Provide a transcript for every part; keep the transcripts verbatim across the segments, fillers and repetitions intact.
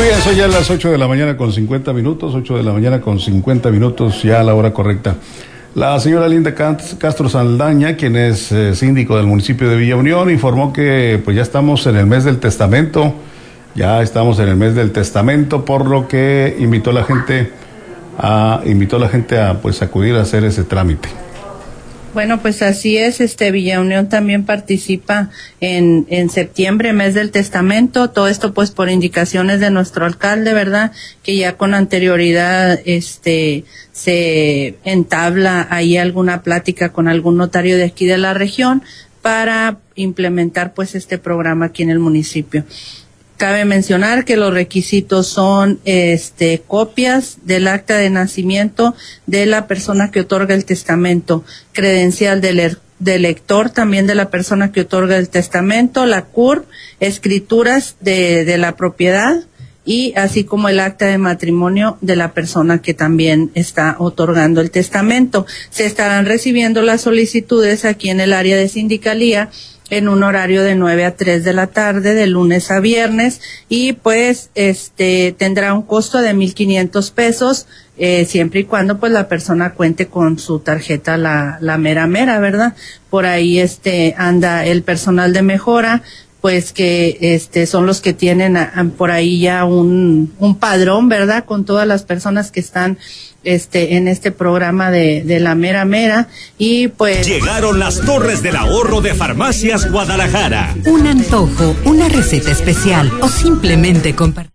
bien, son ya las ocho de la mañana con cincuenta minutos, ocho de la mañana con cincuenta minutos, ya a la hora correcta. La señora Linda Castro Saldaña, quien es eh, síndico del municipio de Villa Unión, informó que pues ya estamos en el mes del testamento, ya estamos en el mes del testamento, por lo que invitó a la gente a, invitó a la gente a pues acudir a hacer ese trámite. Bueno, pues así es, este Villa Unión también participa en, en septiembre, mes del testamento, todo esto pues por indicaciones de nuestro alcalde, ¿verdad? Que ya con anterioridad, este, se entabla ahí alguna plática con algún notario de aquí de la región para implementar pues este programa aquí en el municipio. Cabe mencionar que los requisitos son este copias del acta de nacimiento de la persona que otorga el testamento, credencial del, del lector también de la persona que otorga el testamento, la C U R P, escrituras de, de la propiedad y así como el acta de matrimonio de la persona que también está otorgando el testamento. Se estarán recibiendo las solicitudes aquí en el área de sindicalía en un horario de nueve a tres de la tarde, de lunes a viernes, y pues este tendrá un costo de mil quinientos pesos, eh, siempre y cuando pues la persona cuente con su tarjeta la, la mera mera, ¿verdad? Por ahí este anda el personal de mejora, pues que este son los que tienen a, a, por ahí ya un, un padrón, ¿verdad? Con todas las personas que están este en este programa de, de la mera mera y pues... Llegaron las Torres del Ahorro de Farmacias Guadalajara. Un antojo, una receta especial o simplemente compartir.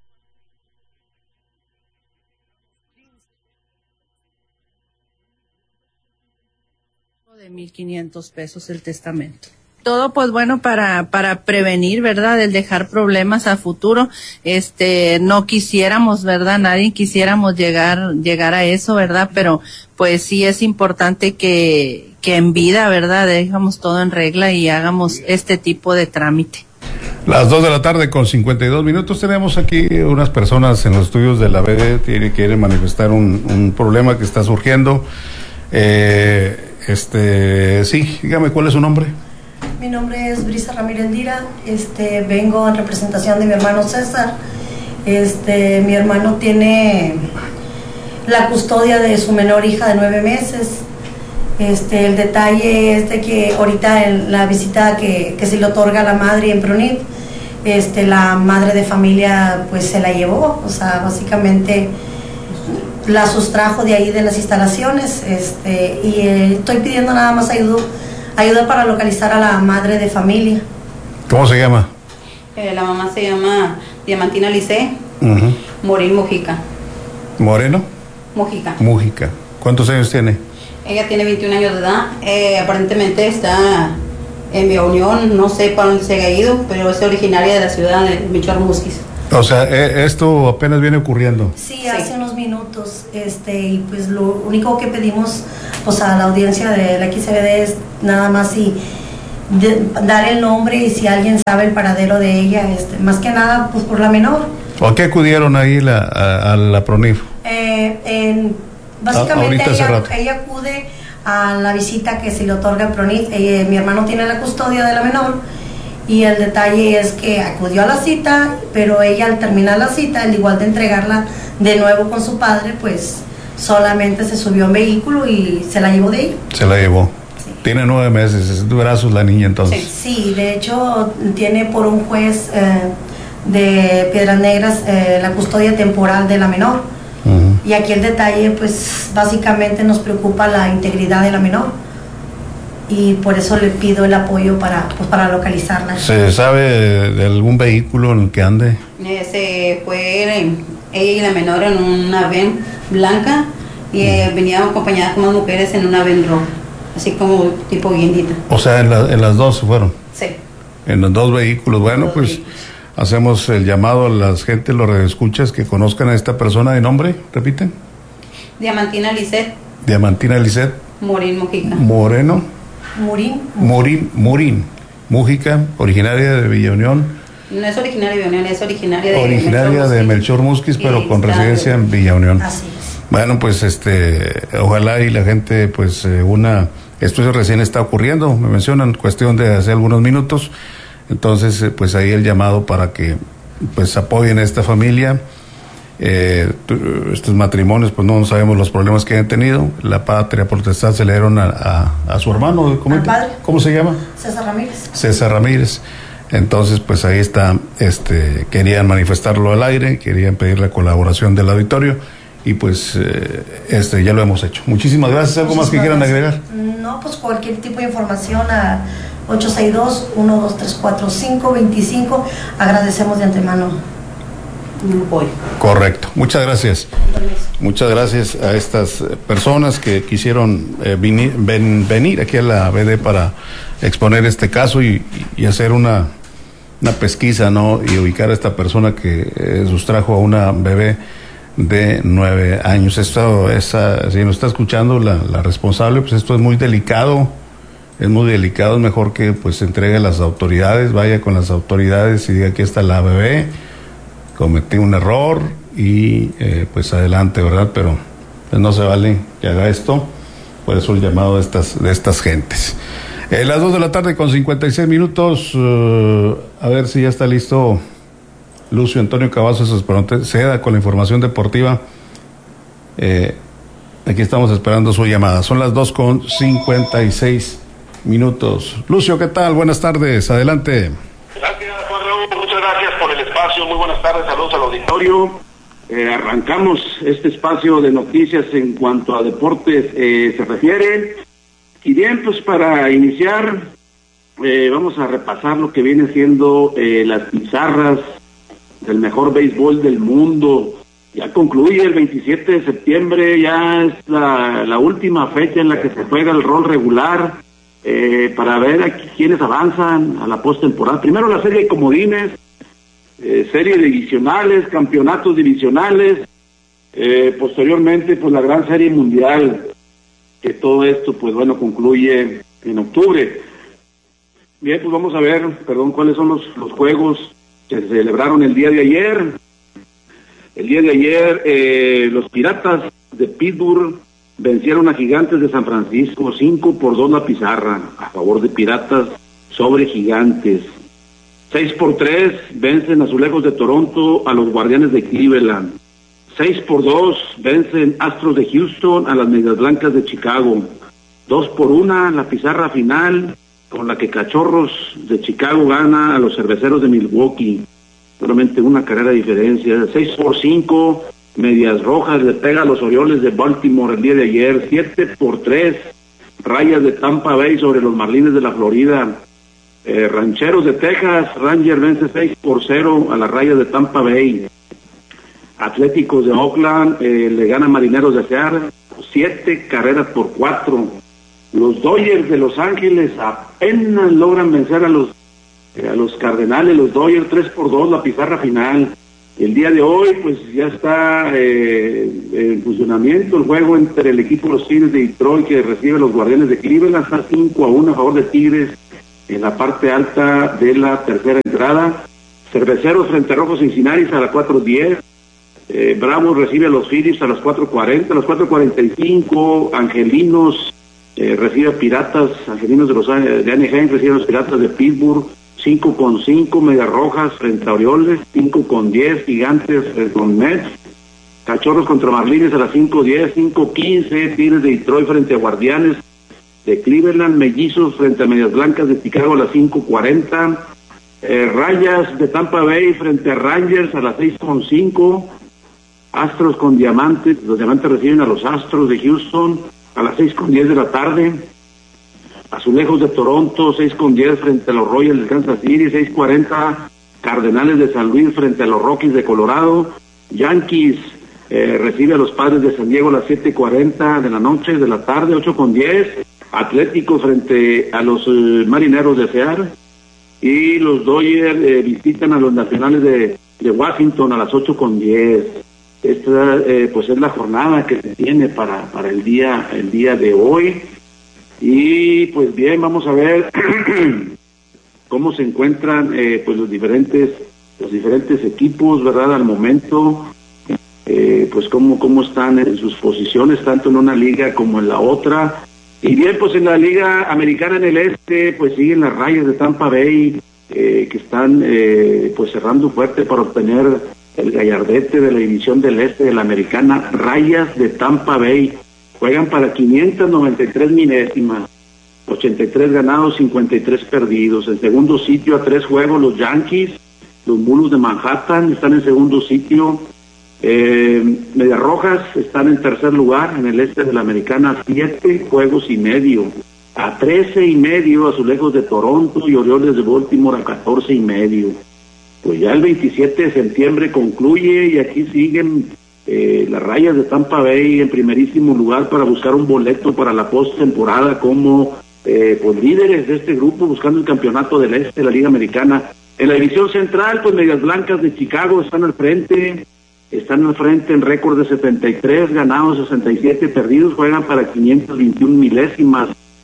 De mil quinientos pesos el testamento. Todo pues bueno para para prevenir, ¿verdad? El dejar problemas a futuro. Este no quisiéramos, ¿verdad? Nadie quisiéramos llegar llegar a eso, ¿verdad? Pero pues sí es importante que que en vida, ¿verdad? Dejamos todo en regla y hagamos este tipo de trámite. Las dos de la tarde con cincuenta y dos minutos. Tenemos aquí unas personas en los estudios de la B D que quieren manifestar un, un problema que está surgiendo. Eh, este, sí, dígame cuál es su nombre. Mi nombre es Brisa Ramírez Dira, este, vengo en representación de mi hermano César. Este, mi hermano tiene la custodia de su menor hija de nueve meses. Este, el detalle es de que ahorita en la visita que, que se le otorga a la madre en PRONIF, este, la madre de familia pues se la llevó, o sea, básicamente la sustrajo de ahí de las instalaciones, este, y eh, estoy pidiendo nada más ayuda. Ayuda para localizar a la madre de familia. ¿Cómo se llama? Eh, la mamá se llama Diamantina Lice, uh-huh. Morín Mujica. ¿Moreno? Mujica. Mujica. ¿Cuántos años tiene? Ella tiene veintiún años de edad. Eh, aparentemente está en Villa Unión, no sé para dónde se haya ido, pero es originaria de la ciudad de Melchor Musquis. O sea, eh, esto apenas viene ocurriendo. Sí, hace sí. unos minutos, este, y pues lo único que pedimos pues a la audiencia de la X C B D es nada más y de, dar el nombre y si alguien sabe el paradero de ella, este, más que nada pues por la menor. ¿O qué acudieron ahí la, a, a la PRONIF? Eh, en, básicamente a, ella, ella acude a la visita que se le otorga a PRONIF. Eh, mi hermano tiene la custodia de la menor. Y el detalle es que acudió a la cita, pero ella al terminar la cita, al igual de entregarla de nuevo con su padre, pues solamente se subió a un vehículo y se la llevó de ahí. Se la llevó. Sí. Tiene nueve meses, es de brazos la niña entonces. Sí, sí, de hecho tiene por un juez eh, de Piedras Negras eh, la custodia temporal de la menor. Uh-huh. Y aquí el detalle, pues básicamente nos preocupa la integridad de la menor. Y por eso le pido el apoyo para pues para localizarla. ¿Se sabe de, de algún vehículo en el que ande? Eh, se fue eh, ella y la menor en una van blanca y eh, venían acompañadas con más mujeres en una van roja, así como tipo guindita. O sea, en, la, en las dos se fueron. Sí. En los dos vehículos. Bueno, dos pues vehículos. Hacemos el llamado a la gente, los radioescuchas, que conozcan a esta persona de nombre. ¿Repiten? Diamantina Lisset. Diamantina Lisset. Morín Mujica. Moreno. Morín. Morín, Morín, Mujica, originaria de Villa Unión. No es originaria de Villa Unión, es originaria de originaria Melchor de Melchor Musquis, pero con residencia en Villa Unión. Así es. Bueno, pues este, ojalá y la gente, pues eh, una, esto recién está ocurriendo, me mencionan, cuestión de hace algunos minutos, entonces eh, pues ahí el llamado para que pues apoyen a esta familia. Eh, estos matrimonios, pues no sabemos los problemas que han tenido. La patria potestad se le dieron a, a, a su hermano, ¿cómo, ¿cómo se llama? César Ramírez. César Ramírez. Entonces, pues ahí está, este, querían manifestarlo al aire, querían pedir la colaboración del auditorio y pues eh, este ya lo hemos hecho. Muchísimas gracias. ¿Algo Muchísimas más que gracias. quieran agregar? No, pues cualquier tipo de información a ocho seis dos, uno dos tres cuatro, cinco dos cinco. Agradecemos de antemano. Correcto, muchas gracias. Muchas gracias a estas personas que quisieron eh, venir, ven, venir aquí a la B D para exponer este caso y, y hacer una, una pesquisa, ¿no? Y ubicar a esta persona que eh, sustrajo a una bebé de nueve años. Esto, esa, si nos está escuchando la, la responsable, pues esto es muy delicado, es muy delicado, es mejor que pues se entregue a las autoridades, vaya con las autoridades y diga aquí está la bebé, cometí un error y eh, pues adelante, ¿verdad? Pero pues no se vale que haga esto, por eso el llamado de estas, de estas gentes. Eh, las dos de la tarde con cincuenta y seis minutos, uh, a ver si ya está listo Lucio Antonio Cavazos Esperante Seda con la información deportiva. Eh, aquí estamos esperando su llamada. Son las dos con cincuenta y seis minutos. Lucio, ¿qué tal? Buenas tardes, adelante. Gracias, Juan Raúl, muchas gracias por el espacio, muy buenas tardes, saludos al auditorio. Eh, arrancamos este espacio de noticias en cuanto a deportes eh, se refiere. Y bien, pues para iniciar, eh, vamos a repasar lo que viene siendo eh, las pizarras del mejor béisbol del mundo. Ya concluye el veintisiete de septiembre, ya es la, la última fecha en la que se juega el rol regular, eh, para ver a quiénes avanzan a la postemporada. Primero la serie de comodines, eh, serie de divisionales, campeonatos divisionales, eh, posteriormente pues la gran serie mundial, que todo esto pues bueno concluye en octubre. Bien, pues vamos a ver, perdón, cuáles son los, los juegos que se celebraron el día de ayer. El día de ayer eh, los Piratas de Pittsburgh vencieron a Gigantes de San Francisco, cinco por dos la pizarra, a favor de Piratas sobre Gigantes. seis por tres vencen Azulejos de Toronto a los Guardianes de Cleveland. seis por dos vencen Astros de Houston a las Medias Blancas de Chicago. dos por uno la pizarra final, con la que Cachorros de Chicago gana a los Cerveceros de Milwaukee. Solamente una carrera de diferencia. seis por cinco Medias Rojas le pega a los Orioles de Baltimore el día de ayer. siete por tres Rayas de Tampa Bay sobre los Marlines de la Florida. Eh, Rancheros de Texas, Rangers vence seis por cero a las Rayas de Tampa Bay. Atléticos de Oakland eh, le gana a Marineros de Seattle siete carreras por cuatro. Los Dodgers de Los Ángeles apenas logran vencer a los eh, a los Cardenales, los Dodgers tres por dos la pizarra final. El día de hoy pues ya está eh, en funcionamiento el juego entre el equipo de los Tigres de Detroit, que recibe a los Guardianes de Cleveland. Está cinco a uno a favor de Tigres en la parte alta de la tercera entrada. Cerveceros frente a Rojos Cincinnati a las cuatro diez. Eh, Bravos recibe a los Phillies a las cuatro cuarenta. A las cuatro cuarenta y cinco Angelinos eh, recibe a Piratas, Angelinos de los de Anaheim recibe a los Piratas de Pittsburgh. cinco con cinco Medias Rojas frente a Orioles. cinco con diez Gigantes eh, con Mets. Cachorros contra Marlines a las cinco diez. cinco quince Tigres de Detroit frente a Guardianes de Cleveland. Mellizos frente a Medias Blancas de Chicago a las cinco cuarenta. Eh, Rayas de Tampa Bay frente a Rangers a las seis con cinco. Astros con Diamantes, los Diamantes reciben a los Astros de Houston a las seis con diez de la tarde. Azulejos de Toronto, seis con diez frente a los Royals de Kansas City. Seis cuarenta Cardenales de San Luis frente a los Rockies de Colorado. Yankees eh, recibe a los Padres de San Diego a las siete cuarenta de la noche, de la tarde. Ocho con diez Atlético frente a los eh, Marineros de Seattle. Y los Dodgers eh, visitan a los Nacionales de, de Washington a las ocho con diez. Esta eh, pues es la jornada que se tiene para, para el día el día de hoy. Y pues bien, vamos a ver cómo se encuentran eh, pues los diferentes los diferentes equipos, verdad, al momento, eh, pues cómo cómo están en sus posiciones tanto en una liga como en la otra. Y bien, pues en la Liga Americana en el Este pues siguen las Rayas de Tampa Bay eh, que están eh, pues cerrando fuerte para obtener el gallardete de la división del este de la americana. Rayas de Tampa Bay juegan para quinientas noventa y tres milésimas, ochenta y tres ganados, cincuenta y tres perdidos. En segundo sitio a tres juegos los Yankees, los Mulos de Manhattan están en segundo sitio. Eh, Medias Rojas están en tercer lugar en el este de la americana, siete juegos y medio. A trece y medio Azulejos de Toronto y Orioles de Baltimore a catorce y medio. Pues ya el veintisiete de septiembre concluye y aquí siguen eh, las Rayas de Tampa Bay en primerísimo lugar para buscar un boleto para la postemporada como eh, pues líderes de este grupo, buscando el campeonato del este de la Liga Americana. En la división central, pues Medias Blancas de Chicago están al frente, están al frente en récord de setenta y tres ganados, sesenta y siete perdidos, juegan para quinientas veintiuna milésimas.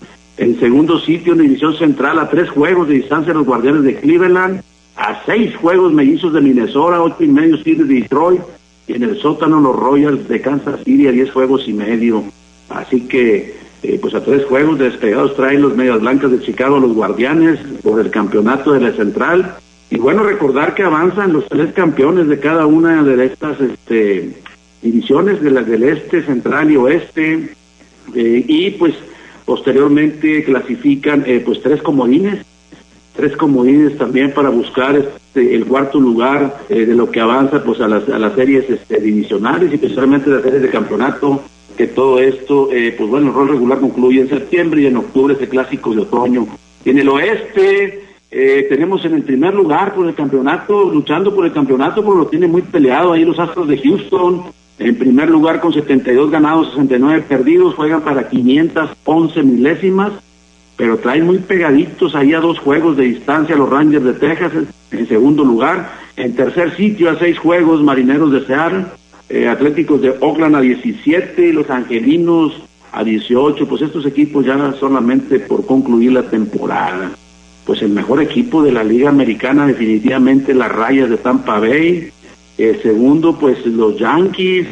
En segundo sitio en la división central, a tres juegos de distancia los Guardianes de Cleveland, a seis juegos Mellizos de Minnesota, ocho y medio City de Detroit, y en el sótano los Royals de Kansas City a diez juegos y medio. Así que eh, pues a tres juegos de despegados traen los Medias Blancas de Chicago, los Guardianes, por el campeonato de la central. Y bueno, recordar que avanzan los tres campeones de cada una de estas este, divisiones, de las del este, central y oeste, eh, y pues posteriormente clasifican eh, pues tres comodines, tres comodines también para buscar este, el cuarto lugar eh, de lo que avanza pues a las, a las series este, divisionales y principalmente las series de campeonato, que todo esto, eh, pues bueno, el rol regular concluye en septiembre y en octubre ese clásico de otoño. En el oeste eh, tenemos en el primer lugar por el campeonato, luchando por el campeonato, porque lo tiene muy peleado ahí los Astros de Houston. En primer lugar con setenta y dos ganados, sesenta y nueve perdidos, juegan para quinientas once milésimas, pero traen muy pegaditos ahí a dos juegos de distancia los Rangers de Texas en segundo lugar. En tercer sitio a seis juegos Marineros de Seattle, eh, Atléticos de Oakland a diecisiete, los Angelinos a dieciocho, pues estos equipos ya solamente por concluir la temporada. Pues el mejor equipo de la Liga Americana definitivamente las Rayas de Tampa Bay. El segundo, pues los Yankees,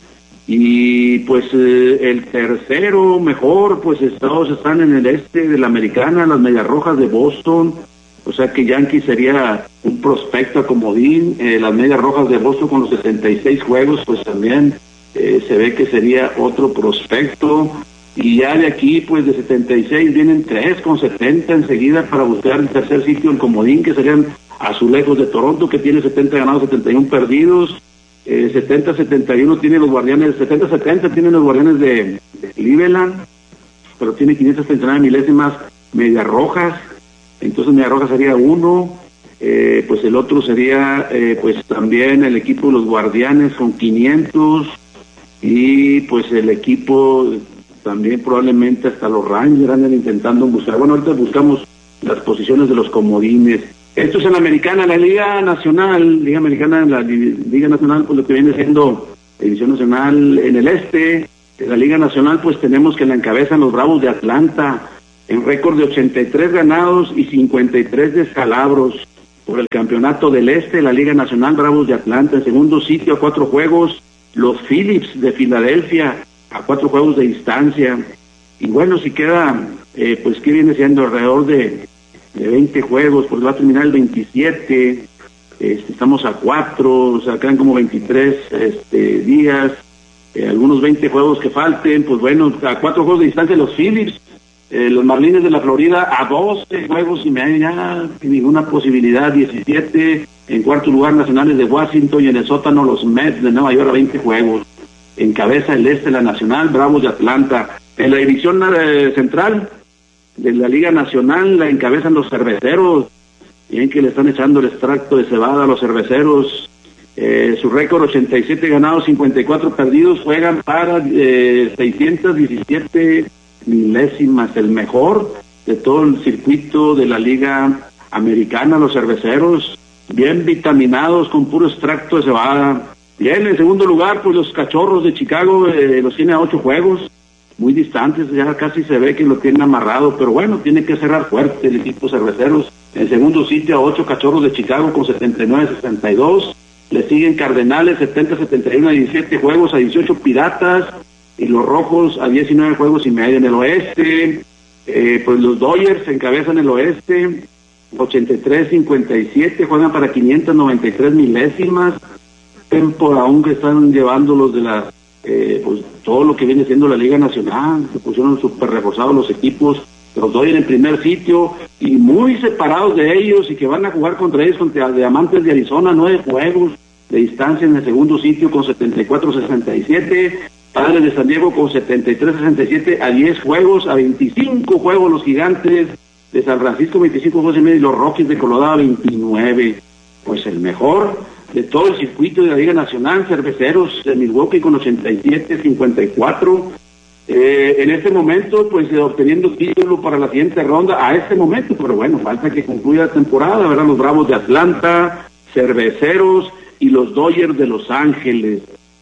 y pues eh, el tercero mejor, pues todos están en el este de la Americana, las Medias Rojas de Boston, o sea que Yankees sería un prospecto a comodín. Eh, las Medias Rojas de Boston con los setenta y seis juegos, pues también eh, se ve que sería otro prospecto, y ya de aquí, pues de setenta y seis vienen tres con setenta enseguida para buscar el tercer sitio en comodín, que serían Azulejos de Toronto, que tiene setenta ganados, setenta y uno perdidos, eh, setenta setenta y uno tiene los Guardianes, setenta setenta tienen los Guardianes de, de Cleveland, pero tiene quinientas treinta y nueve milésimas Medias Rojas, entonces Medias Rojas sería uno, eh, pues el otro sería eh, pues también el equipo de los Guardianes con quinientos, y pues el equipo también probablemente hasta los Rangers andan intentando buscar. Bueno, ahorita buscamos las posiciones de los comodines. Esto es en la Americana, la Liga Nacional, Liga Americana, la Liga Nacional, pues lo que viene siendo División Nacional en el este. En la Liga Nacional, pues tenemos que la encabezan los Bravos de Atlanta, en récord de ochenta y tres ganados y cincuenta y tres descalabros. Por el campeonato del este, la Liga Nacional, Bravos de Atlanta. En segundo sitio, a cuatro juegos, los Phillips de Filadelfia, a cuatro juegos de distancia. Y bueno, si queda, eh, pues que viene siendo alrededor de, de veinte juegos, pues va a terminar el veintisiete, este, estamos a cuatro, o sea, quedan como veintitrés este, días, eh, algunos veinte juegos que falten, pues bueno, a cuatro juegos de distancia los Phillips, eh, los Marlins de la Florida a doce juegos y medio, ya sin ninguna posibilidad, diecisiete, en cuarto lugar Nacionales de Washington, y en el sótano los Mets de Nueva York a veinte juegos. Encabeza el este la Nacional, Bravos de Atlanta. En la división eh, central de la Liga Nacional la encabezan los Cerveceros, bien que le están echando el extracto de cebada a los Cerveceros. Eh, su récord ochenta y siete ganados, cincuenta y cuatro perdidos, juegan para eh, seiscientas diecisiete milésimas, el mejor de todo el circuito de la Liga Americana, los Cerveceros, bien vitaminados con puro extracto de cebada. Bien, en segundo lugar, pues los Cachorros de Chicago, eh, los tiene a ocho juegos, muy distantes, ya casi se ve que lo tienen amarrado, pero bueno, tiene que cerrar fuerte el equipo Cerveceros. En segundo sitio a ocho Cachorros de Chicago con setenta y nueve sesenta y dos, le siguen Cardenales setenta setenta y uno a diecisiete juegos, a dieciocho Piratas, y los Rojos a diecinueve juegos y medio. En el oeste, eh, pues los Dodgers encabezan el oeste, ochenta y tres cincuenta y siete, juegan para quinientos noventa y tres milésimas, por aún que están llevando los de la, eh, pues todo lo que viene siendo la Liga Nacional, se pusieron súper reforzados los equipos, los doy en primer sitio, y muy separados de ellos, y que van a jugar contra ellos, contra Diamantes de Arizona, nueve juegos de distancia en el segundo sitio con setenta y cuatro sesenta y siete, Padres de San Diego con setenta y tres sesenta y siete, a diez juegos, a veinticinco juegos los Gigantes de San Francisco, veinticinco juegos y medio, y los Rockies de Colorado veintinueve. Pues el mejor de todo el circuito de la Liga Nacional, Cerveceros de Milwaukee con ochenta y siete cincuenta y cuatro. Eh, en este momento, pues eh, obteniendo título para la siguiente ronda, a este momento, pero bueno, falta que concluya la temporada, ¿verdad? Los Bravos de Atlanta, Cerveceros y los Dodgers de Los Ángeles.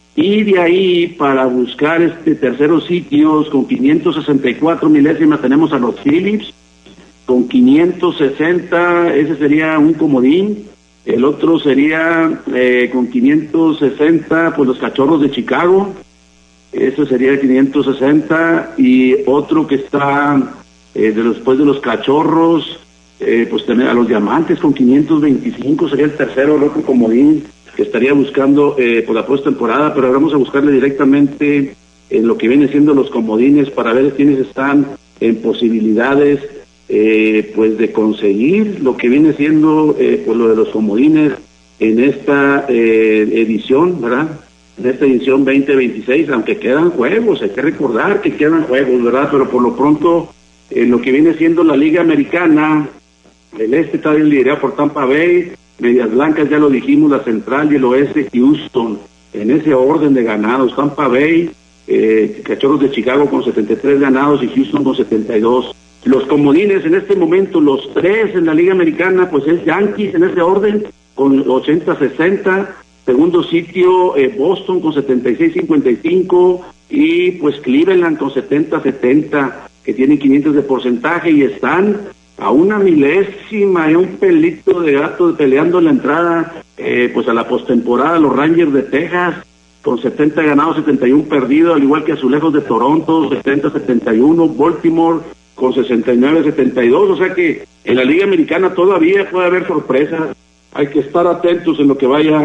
Y de ahí, para buscar este terceros sitios, con quinientos sesenta y cuatro milésimas, tenemos a los Phillips, con quinientos sesenta, ese sería un comodín. El otro sería eh, con quinientos sesenta, pues los Cachorros de Chicago, eso sería quinientos sesenta, y otro que está eh, de después de los Cachorros, eh, pues tener a los Diamantes con quinientos veinticinco, sería el tercero, el otro comodín, que estaría buscando eh, por la postemporada, pero vamos a buscarle directamente en lo que viene siendo los comodines para ver quiénes están en posibilidades Eh, pues de conseguir lo que viene siendo eh, pues lo de los comodines en esta eh, edición, ¿verdad? En esta edición veinte veintiséis, aunque quedan juegos, hay que recordar que quedan juegos, ¿verdad? Pero por lo pronto, en eh, lo que viene siendo la Liga Americana, el este está bien liderado por Tampa Bay, Medias Blancas, ya lo dijimos, la Central y el Oeste, Houston, en ese orden de ganados, Tampa Bay, eh, Cachorros de Chicago con setenta y tres ganados y Houston con setenta y dos. Los comodines en este momento, los tres en la Liga Americana, pues es Yankees en ese orden, con ochenta sesenta, segundo sitio eh, Boston con setenta y seis cincuenta y cinco, y pues Cleveland con setenta setenta, que tienen quinientos de porcentaje, y están a una milésima y un pelito de gato peleando la entrada eh, pues a la postemporada, los Rangers de Texas, con setenta ganados, setenta y uno perdidos, al igual que Azulejos de Toronto, setenta setenta y uno, Baltimore con sesenta y nueve setenta y dos, o sea que en la Liga Americana todavía puede haber sorpresas, hay que estar atentos en lo que vaya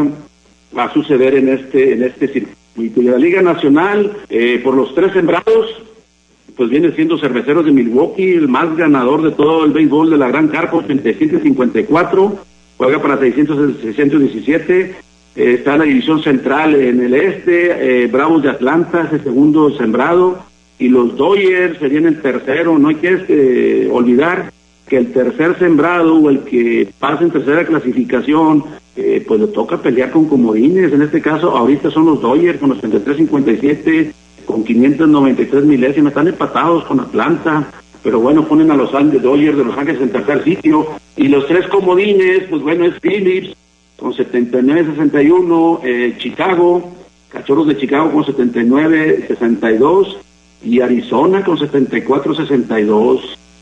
a suceder en este en este circuito. Y la Liga Nacional, eh, por los tres sembrados, pues viene siendo Cerveceros de Milwaukee, el más ganador de todo el béisbol de la Gran Carpa, ochenta y siete cincuenta y cuatro, juega para seiscientos diecisiete, eh, está en la división central en el este, eh, Bravos de Atlanta, ese segundo sembrado, y los Dodgers serían el tercero. No hay que eh, olvidar que el tercer sembrado, o el que pasa en tercera clasificación, eh, pues le toca pelear con comodines. En este caso, ahorita son los Dodgers con los treinta y tres cincuenta y siete, con quinientos noventa y tres milésimas, están empatados con Atlanta, pero bueno, ponen a los Dodgers de Los Ángeles en tercer sitio. Y los tres comodines, pues bueno, es Phillips con setenta y nueve sesenta y uno, eh, Chicago, Cachorros de Chicago con setenta y nueve sesenta y dos, y Arizona con setenta y cuatro sesenta y dos.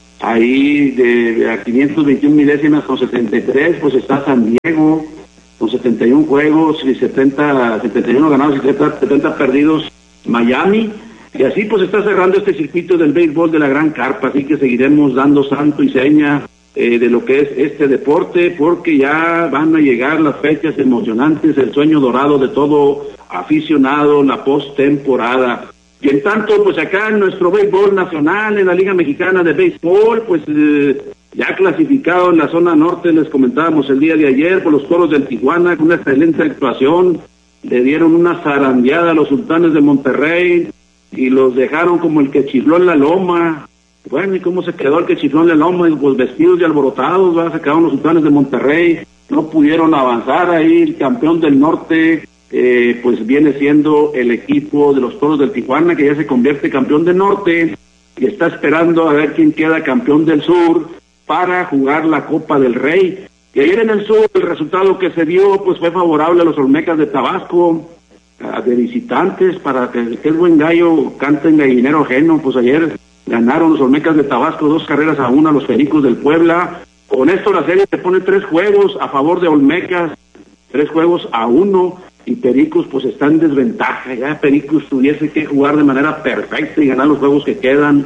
Ahí de, de a quinientos veintiún milésimas con setenta y tres, pues está San Diego con setenta y uno juegos y setenta, setenta y uno ganados y setenta, setenta perdidos, Miami. Y así pues está cerrando este circuito del béisbol de la Gran Carpa, así que seguiremos dando santo y seña eh, de lo que es este deporte, porque ya van a llegar las fechas emocionantes, el sueño dorado de todo aficionado, la postemporada. Y en tanto, pues acá en nuestro béisbol nacional, en la Liga Mexicana de Béisbol, pues eh, ya clasificado en la zona norte, les comentábamos el día de ayer, por los Toros del Tijuana, con una excelente actuación, le dieron una zarandeada a los Sultanes de Monterrey, y los dejaron como el que chifló en la loma. Bueno, ¿y cómo se quedó el que chifló en la loma? Pues vestidos y alborotados, ¿va? Se quedaron los Sultanes de Monterrey, no pudieron avanzar ahí, el campeón del norte, Eh, pues viene siendo el equipo de los Toros del Tijuana, que ya se convierte campeón del norte y está esperando a ver quién queda campeón del sur para jugar la Copa del Rey. Y ayer en el sur el resultado que se dio pues fue favorable a los Olmecas de Tabasco, a, de visitantes, para que el buen gallo cante en gallinero ajeno. Pues ayer ganaron los Olmecas de Tabasco dos carreras a una a los Pericos del Puebla. Con esto la serie se pone tres juegos a favor de Olmecas, tres juegos a uno. Y Pericos pues está en desventaja, ya Pericos tuviese que jugar de manera perfecta y ganar los juegos que quedan,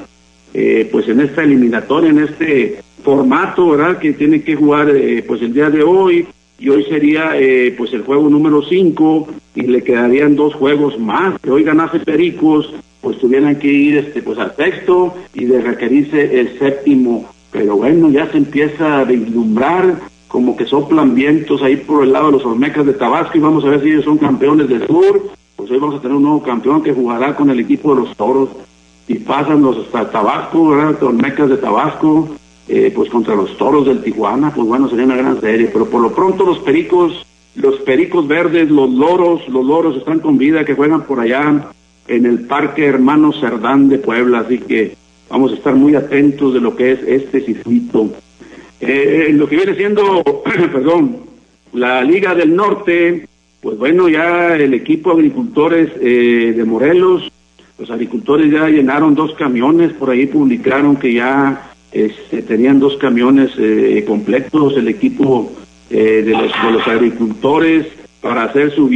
eh, pues en esta eliminatoria, en este formato, ¿verdad?, que tiene que jugar eh, pues el día de hoy, y hoy sería eh, pues el juego número cinco, y le quedarían dos juegos más. Que hoy ganase Pericos, pues tuvieran que ir este pues al sexto y de requerirse el séptimo. Pero bueno, ya se empieza a vislumbrar como que soplan vientos ahí por el lado de los Olmecas de Tabasco, y vamos a ver si ellos son campeones del sur. Pues hoy vamos a tener un nuevo campeón que jugará con el equipo de los Toros, y pasan los hasta Tabasco, ¿verdad?, Olmecas de Tabasco, eh, pues contra los Toros del Tijuana. Pues bueno, sería una gran serie, pero por lo pronto los Pericos, los Pericos Verdes, los Loros, los Loros están con vida, que juegan por allá en el Parque Hermano Cerdán de Puebla, así que vamos a estar muy atentos de lo que es este circuito. Eh, lo que viene siendo, perdón, la Liga del Norte, pues bueno, ya el equipo agricultores eh, de Morelos, los agricultores ya llenaron dos camiones, por ahí publicaron que ya este, tenían dos camiones eh, completos, el equipo eh, de, los, de los agricultores, para hacer su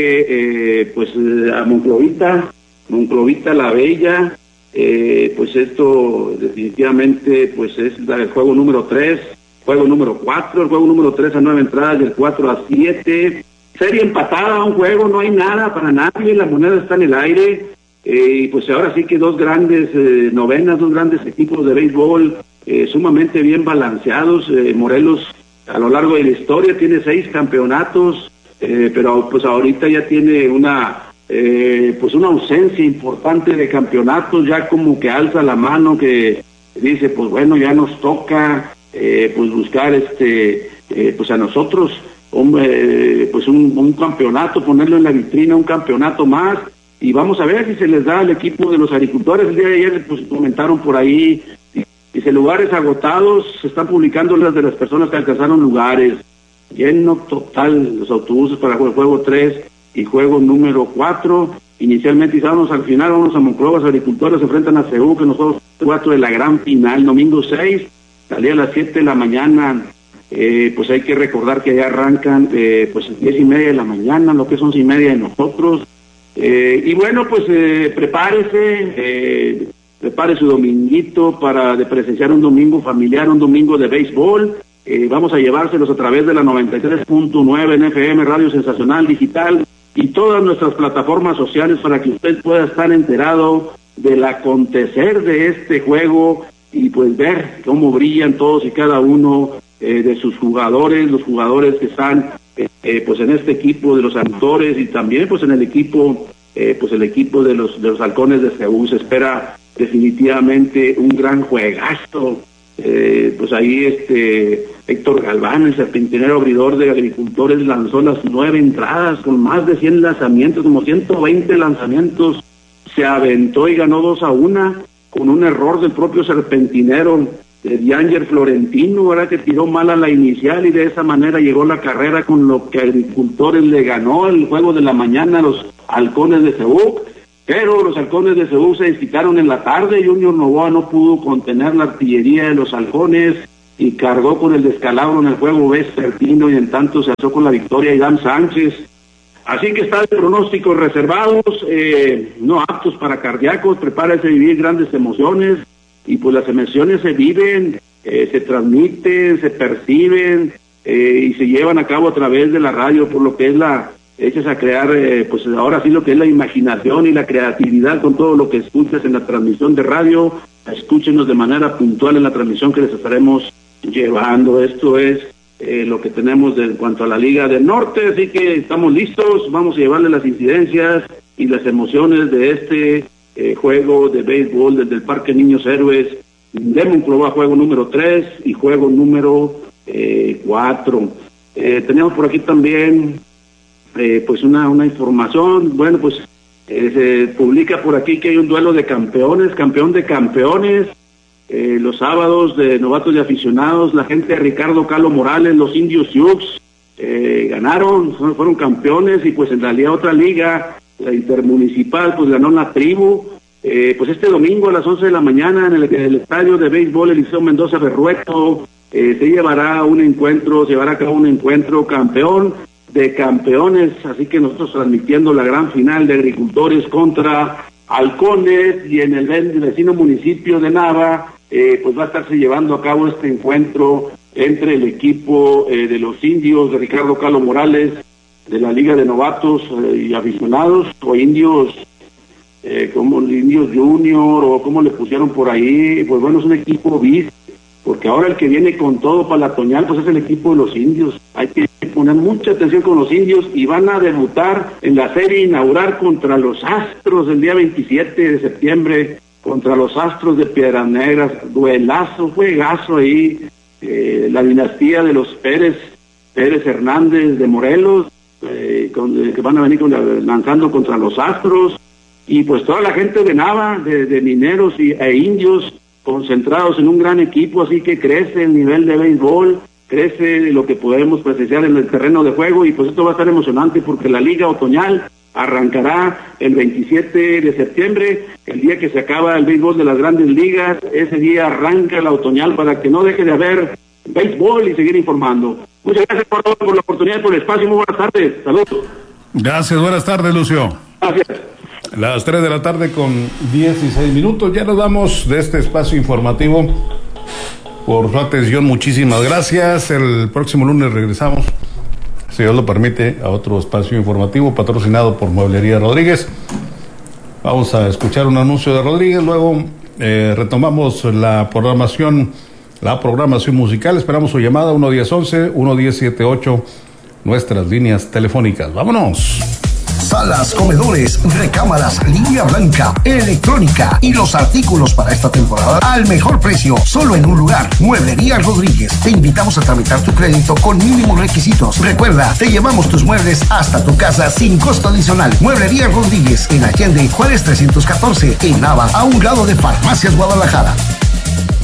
viaje eh, pues eh, a Monclovita, Monclovita la Bella. Eh, pues esto definitivamente pues es el juego número tres, juego número cuatro, el juego número tres a nueve entradas y el cuatro a siete, serie empatada, un juego, no hay nada para nadie, la moneda está en el aire, eh, y pues ahora sí que dos grandes eh, novenas, dos grandes equipos de béisbol eh, sumamente bien balanceados. eh, Morelos a lo largo de la historia tiene seis campeonatos, eh, pero pues ahorita ya tiene una Eh, pues una ausencia importante de campeonatos, ya como que alza la mano, que dice pues bueno, ya nos toca eh, pues buscar este eh, pues a nosotros un, eh, pues un, un campeonato, ponerlo en la vitrina, un campeonato más, y vamos a ver si se les da al equipo de los agricultores. El día de ayer pues comentaron por ahí, dice, lugares agotados, se están publicando las de las personas que alcanzaron lugares, lleno total los autobuses para el juego tres y juego número cuatro. Inicialmente íbamos al final, vamos a Monclova, los agricultores se enfrentan a C E U, que nosotros cuatro de la gran final, domingo seis, salía a las siete de la mañana. Eh, pues hay que recordar que ya arrancan eh, pues diez y media de la mañana, lo que es once y media de nosotros. Eh, y bueno, pues eh, prepárese, eh, prepare su dominguito para de presenciar un domingo familiar, un domingo de béisbol. Eh, vamos a llevárselos a través de la noventa y tres punto nueve en F M, Radio Sensacional Digital, y todas nuestras plataformas sociales, para que usted pueda estar enterado del acontecer de este juego y pues ver cómo brillan todos y cada uno eh, de sus jugadores, los jugadores que están eh, eh, pues en este equipo de los actores, y también pues en el equipo eh, pues el equipo de los de los halcones de C E U. Se espera definitivamente un gran juegazo. Eh, pues ahí este Héctor Galván, el serpentinero abridor de agricultores, lanzó las nueve entradas con más de cien lanzamientos, como ciento veinte lanzamientos, se aventó y ganó dos a una, con un error del propio serpentinero de Dianger Florentino, ¿verdad?, que tiró mal a la inicial, y de esa manera llegó la carrera, con lo que agricultores le ganó el juego de la mañana a los halcones de C E U. Pero los halcones de C E U se desquitaron en la tarde. Junior Novoa no pudo contener la artillería de los halcones y cargó con el descalabro en el juego vespertino, y en tanto se alzó con la victoria Idán Sánchez. Así que está de pronósticos reservados, eh, no aptos para cardíacos. Prepárese a vivir grandes emociones, y pues las emociones se viven, eh, se transmiten, se perciben eh, y se llevan a cabo a través de la radio, por lo que es la eches a crear, eh, pues ahora sí, lo que es la imaginación y la creatividad con todo lo que escuchas en la transmisión de radio. Escúchenos de manera puntual en la transmisión que les estaremos llevando. Esto es eh, lo que tenemos de, en cuanto a la Liga del Norte, así que estamos listos. Vamos a llevarle las incidencias y las emociones de este eh, juego de béisbol desde el Parque Niños Héroes de Monclova, juego número tres y juego número eh, cuatro. Eh, tenemos por aquí también Eh, pues una, una información. Bueno, pues eh, se publica por aquí que hay un duelo de campeones, campeón de campeones, eh, los sábados de novatos y aficionados. La gente de Ricardo Calo Morales, los Indios Sioux, eh, ganaron, fueron campeones, y pues en realidad otra liga, la intermunicipal, pues ganó la tribu. Eh, pues este domingo a las once de la mañana en el, en el estadio de béisbol Eliseo Mendoza Berrueto eh, se llevará un encuentro, se llevará a cabo un encuentro campeón de campeones, así que nosotros transmitiendo la gran final de agricultores contra Halcones, y en el vecino municipio de Nava, eh, pues va a estarse llevando a cabo este encuentro entre el equipo eh, de los indios de Ricardo Calo Morales, de la Liga de Novatos eh, y Aficionados, o indios, eh, como indios junior, o como le pusieron por ahí. Pues bueno, es un equipo bis, porque ahora el que viene con todo para la Toñal, pues es el equipo de los indios. Hay que poner mucha atención con los indios, y van a debutar en la serie inaugural contra los Astros el día veintisiete de septiembre, contra los Astros de Piedras Negras. Duelazo, juegazo ahí, eh, la dinastía de los Pérez, Pérez Hernández de Morelos, eh, con, eh, que van a venir con, lanzando contra los Astros, y pues toda la gente de Nava, de, de mineros y, e indios, concentrados en un gran equipo. Así que crece el nivel de béisbol, crece lo que podemos presenciar en el terreno de juego, y pues esto va a estar emocionante porque la Liga Otoñal arrancará el veintisiete de septiembre, el día que se acaba el béisbol de las grandes ligas. Ese día arranca la Otoñal para que no deje de haber béisbol y seguir informando. Muchas gracias por, por la oportunidad y por el espacio. Muy buenas tardes. Saludos. Gracias, buenas tardes, Lucio. Gracias. Las tres de la tarde con dieciséis minutos. Ya nos vamos de este espacio informativo. Por su atención, muchísimas gracias. El próximo lunes regresamos, si Dios lo permite, a otro espacio informativo patrocinado por Mueblería Rodríguez. Vamos a escuchar un anuncio de Rodríguez, luego eh, retomamos la programación, la programación musical. Esperamos su llamada, uno diez once, uno diez setenta y ocho, nuestras líneas telefónicas. ¡Vámonos! Salas, comedores, recámaras, línea blanca, electrónica y los artículos para esta temporada al mejor precio, solo en un lugar. Mueblería Rodríguez. Te invitamos a tramitar tu crédito con mínimos requisitos. Recuerda, te llevamos tus muebles hasta tu casa sin costo adicional. Mueblería Rodríguez, en Allende, Juárez trescientos catorce, en Nava, a un lado de Farmacias Guadalajara.